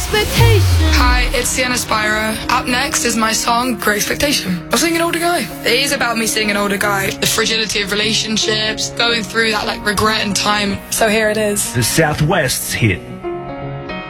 Expectation. Hi, it's Sienna Spyro. Up next is my song, Great Expectation. I'm singing Older Guy. It is about me seeing an older guy, the fragility of relationships, going through that regret and time. So here it is. The Southwest's hit.